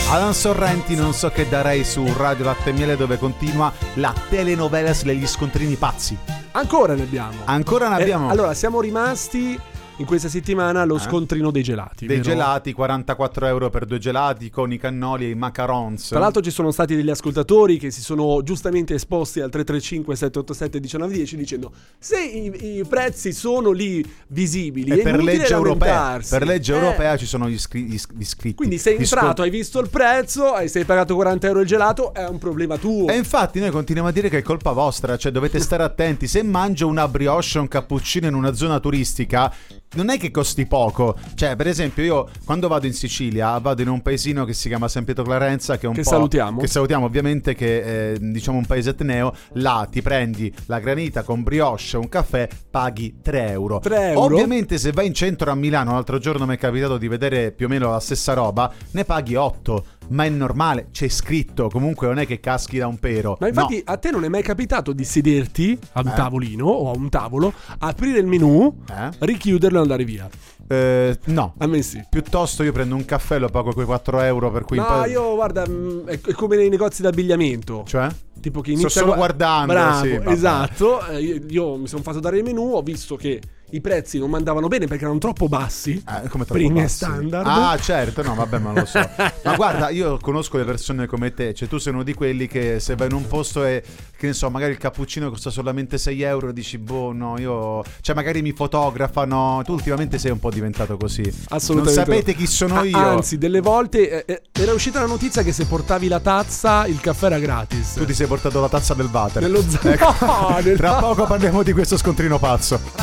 Alan Sorrenti, non so che darei, su Radio Latte e Miele, dove continua la telenovelas degli scontrini pazzi. Ancora ne abbiamo. Ancora ne abbiamo. Allora, siamo rimasti in questa settimana allo scontrino dei gelati. Dei vero? gelati, 44 euro per 2 gelati con i cannoli e i macarons. Tra l'altro ci sono stati degli ascoltatori che si sono giustamente esposti al 335 787 1910 dicendo: se i prezzi sono lì visibili, e è per legge europea, lamentarsi. per legge europea ci sono gli iscritti. Quindi sei entrato, hai visto il prezzo, sei pagato 40 euro il gelato, è un problema tuo. E infatti noi continuiamo a dire che è colpa vostra, cioè dovete stare attenti. Se mangio una brioche o un cappuccino in una zona turistica, non è che costi poco. Cioè, per esempio, io quando vado in Sicilia vado in un paesino che si chiama San Pietro Clarenza, che è un salutiamo. Che salutiamo ovviamente, che è diciamo un paese etneo. Là ti prendi la granita con brioche e un caffè, paghi 3 euro. 3 euro? Ovviamente se vai in centro a Milano, l'altro giorno mi è capitato di vedere più o meno la stessa roba, ne paghi 8. Ma è normale, c'è scritto, comunque non è che caschi da un pero. Ma infatti a te non è mai capitato di sederti a un tavolino o a un tavolo, aprire il menù, richiuderlo e andare via? No, a me sì. Piuttosto io prendo un caffè e lo pago quei 4 euro, per cui no, io guarda, è come nei negozi d'abbigliamento. Cioè? Tipo che inizia sto solo guardando. Bravo, sì, esatto. Io mi sono fatto dare il menù, ho visto che i prezzi non mandavano bene perché erano troppo bassi. Come troppo primi bassi? standard. Ah, certo, no, vabbè, ma lo so. Ma guarda, io conosco le persone come te, cioè tu sei uno di quelli che se vai in un posto e, che ne so, magari il cappuccino costa solamente 6 euro, dici, boh, no, io... Cioè magari mi fotografano. Tu ultimamente sei un po' diventato così. Assolutamente. Non sapete chi sono io. Anzi, delle volte era uscita la notizia che se portavi la tazza il caffè era gratis. Tu ti sei portato la tazza del water. Nello Tra poco parliamo di questo scontrino pazzo.